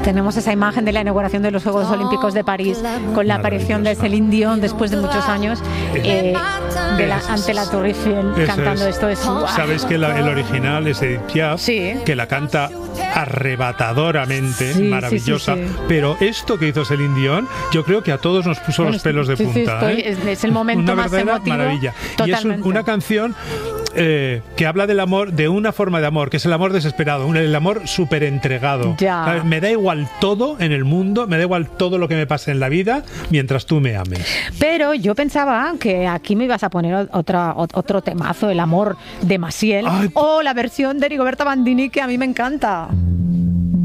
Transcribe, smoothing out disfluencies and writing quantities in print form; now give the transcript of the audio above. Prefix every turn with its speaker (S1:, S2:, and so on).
S1: Tenemos esa imagen de la inauguración de los Juegos Olímpicos de París con la aparición de Céline Dion después de muchos años ante la Torre Eiffel cantando esto.
S2: Sabes que el original es Edith Piaf, que la canta arrebatadoramente, maravillosa, pero esto que hizo Céline Dion, yo creo que a todos nos puso los pelos de punta.
S1: Es el momento más emotivo.
S2: Maravilla. Totalmente. Y es una canción que habla del amor, de una forma de amor, que es el amor desesperado, el amor súper entregado. Me da igual todo en el mundo, me da igual todo lo que me pase en la vida, mientras tú me ames.
S1: Pero yo pensaba que aquí me ibas a poner otro temazo, el amor de Maciel, o la versión de Rigoberta Bandini, que a mí me encanta.